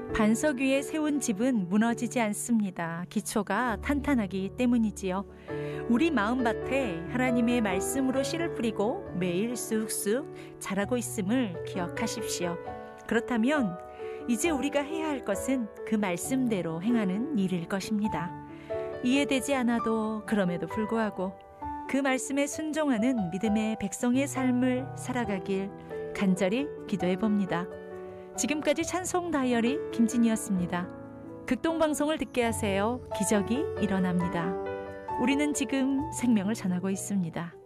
반석 위에 세운 집은 무너지지 않습니다. 기초가 탄탄하기 때문이지요. 우리 마음밭에 하나님의 말씀으로 씨를 뿌리고 매일 쑥쑥 자라고 있음을 기억하십시오. 그렇다면 이제 우리가 해야 할 것은 그 말씀대로 행하는 일일 것입니다. 이해되지 않아도 그럼에도 불구하고 그 말씀에 순종하는 믿음의 백성의 삶을 살아가길 간절히 기도해 봅니다. 지금까지 찬송 다이어리 김진이었습니다. 극동방송을 듣게 하세요. 기적이 일어납니다. 우리는 지금 생명을 전하고 있습니다.